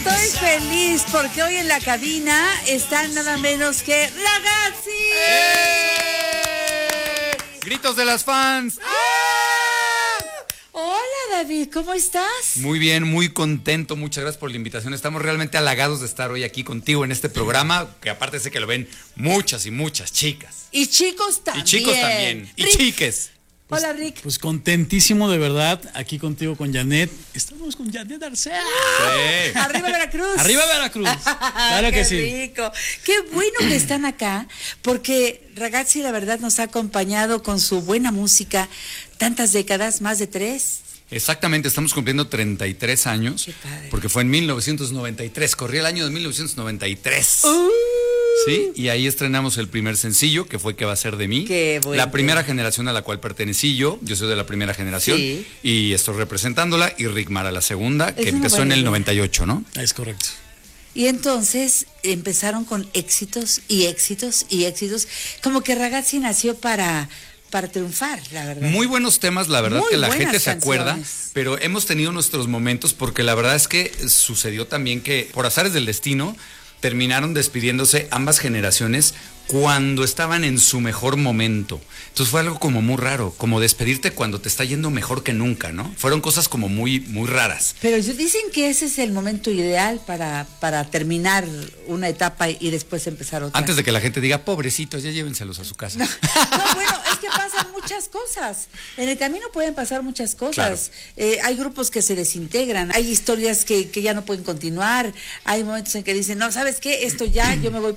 Estoy feliz porque hoy en la cabina están nada menos que Ragazzi. ¡Gritos de las fans! Hola David, ¿cómo estás? Muy bien, muy contento, muchas gracias por la invitación. Estamos realmente halagados de estar hoy aquí contigo en este programa, que aparte sé que lo ven muchas y muchas chicas. Y chicos también. Y chicos también. Y Rick. chiques. Hola Rick. Pues contentísimo de verdad, aquí contigo con Janet. Estamos con Janet Arcea. Sí. Arriba Veracruz. ¡Arriba Veracruz! Claro Qué que sí. rico. Qué bueno que están acá, porque Ragazzi la verdad nos ha acompañado con su buena música tantas décadas, más de 3. Exactamente, estamos cumpliendo 33 años. Qué padre. Porque fue en 1993, corría el año de 1993. Sí, y ahí estrenamos el primer sencillo, que fue ¿Qué va a ser de mí? Qué bueno. La primera generación a la cual pertenecí yo soy de la primera generación, Sí. y estoy representándola, y Rick Mara la segunda, que Es una empezó en buena el idea. 98, ¿no? Es correcto. Y entonces empezaron con éxitos y éxitos y éxitos. Como que Ragazzi nació para triunfar, la verdad. Muy buenos temas, la verdad Muy que la buenas gente se acuerda, canciones. pero hemos tenido nuestros momentos porque la verdad es que sucedió también que por azares del destino terminaron despidiéndose ambas generaciones cuando estaban en su mejor momento. Entonces fue algo como muy raro, como despedirte cuando te está yendo mejor que nunca, ¿no? Fueron cosas como muy, muy raras. Pero dicen que ese es el momento ideal para terminar una etapa y después empezar otra. Antes de que la gente diga, pobrecitos, ya llévenselos a su casa. No, bueno, es que pasan muchas cosas. En el camino pueden pasar muchas cosas. Hay grupos que se desintegran, hay historias que ya no pueden continuar, hay momentos en que dicen, no, ¿sabes qué? Esto ya, yo me voy